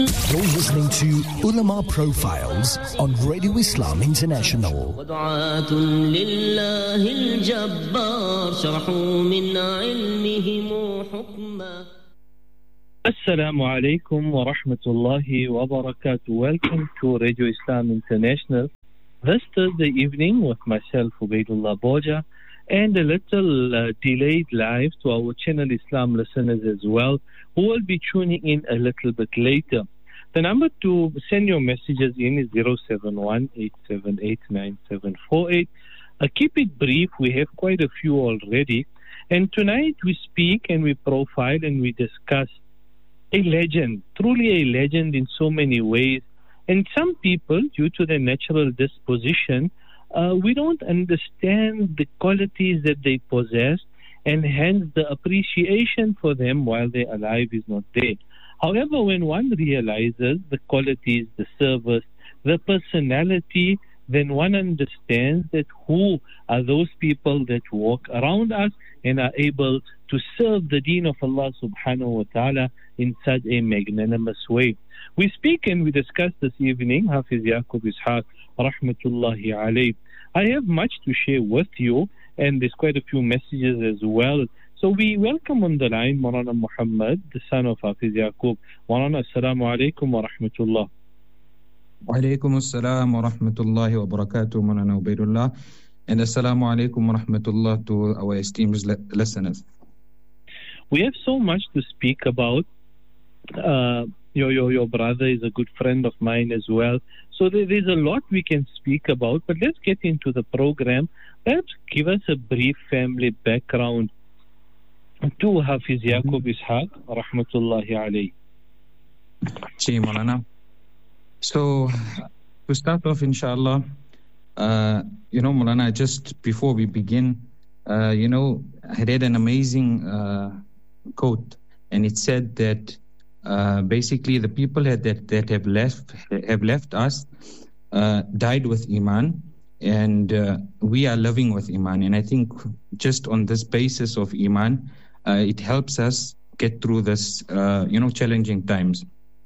You're listening to Ulama Profiles on Radio Islam International. ودعاة لله الجبار شرحوا من علمهم حكما. Assalamu alaikum wa rahmatullahi wa barakatuh. Welcome to Radio Islam International. This Thursday evening with myself, Ubaidullah Boja, and a little delayed live to our channel Islam listeners as well, who will be tuning in a little bit later. The number to send your messages in is 071-878-9748. Keep it brief. We have quite a few already. And tonight we speak and we profile and we discuss a legend, truly a legend in so many ways. And some people, due to their natural disposition, we don't understand the qualities that they possess, and hence the appreciation for them while they're alive is not there. However, when one realizes the qualities, the service, the personality, then one understands that who are those people that walk around us and are able to serve the deen of Allah subhanahu wa ta'ala in such a magnanimous way. We speak and we discuss this evening Hafiz Yaqub Ishaq rahmatullahi alayh. I have much to share with you, and there's quite a few messages as well. So we welcome on the line Maulana Muhammad, the son of Hafiz Yaqub. Maulana, assalamu alaikum wa rahmatullah. Wa alaikum assalam wa rahmatullahi wa barakatuh, Maulana Ubaidullah. And assalamu alaikum wa rahmatullah to our esteemed listeners. We have so much to speak about. Your brother is a good friend of mine as well. So there's a lot we can speak about, but let's get into the program. Perhaps give us a brief family background to Hafiz Yaqub Ishaq rahmatullahi alayh. Ji, Maulana. So to start off, inshallah, Maulana, just before we begin, I read an amazing quote, and it said that basically the people that have left us died with Iman, and we are living with Iman. And I think just on this basis of Iman, it helps us get through this challenging times.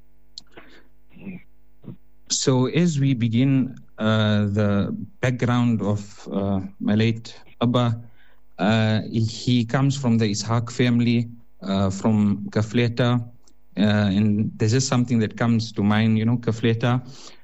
So as we begin the background of my late Abba, he comes from the Ishaq family, from Kafleta, and there's just something that comes to mind, Kafleta.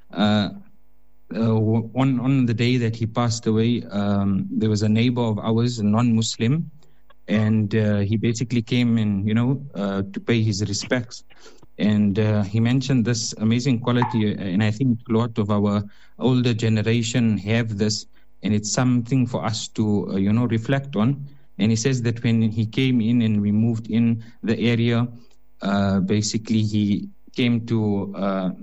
On the day that he passed away, there was a neighbor of ours, a non-Muslim, and he basically came in, to pay his respects. And he mentioned this amazing quality, and I think a lot of our older generation have this, and it's something for us to, reflect on. And he says that when he came in and we moved in the area, basically he came to,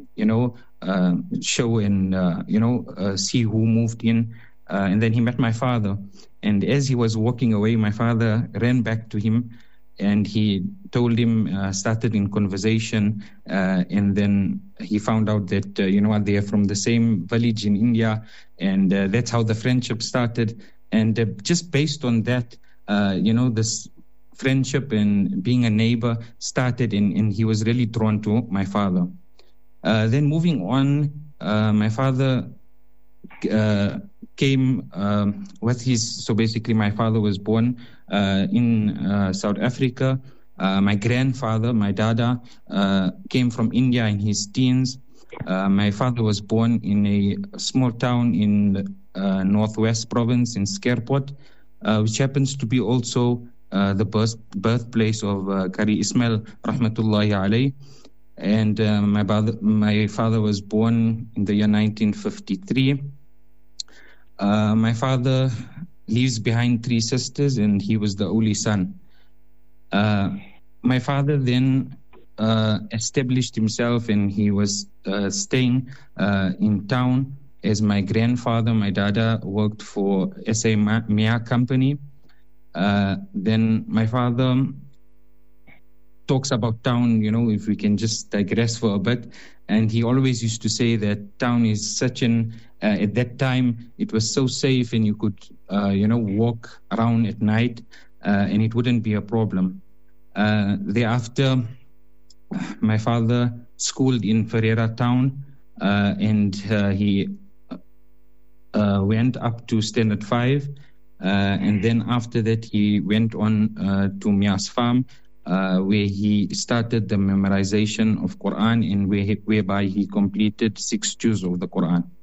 show and, see who moved in. And then he met my father. And as he was walking away, my father ran back to him, and he told him, started in conversation, and then he found out that, they are from the same village in India, and that's how the friendship started. And just based on that, this friendship and being a neighbor started, and he was really drawn to my father. Then moving on, my father came with his, so basically my father was born in South Africa. My grandfather, my dada, came from India in his teens. My father was born in a small town in the Northwest Province in Skerpot, which happens to be also the birthplace of Qari Ismail rahmatullahi alayh. And my father was born in the year 1953. My father leaves behind 3 sisters, and he was the only son. My father then established himself, and he was staying in town as my grandfather, my dada, worked for S.A. Mia Company. Then my father talks about town, if we can just digress for a bit. And he always used to say that town is such at that time, it was so safe, and you could, walk around at night, and it wouldn't be a problem. Thereafter, my father schooled in Ferreira Town, and he went up to Standard 5. And then after that, he went on to Mias Farm, where he started the memorization of Quran, and whereby he completed 6 juz of the Quran.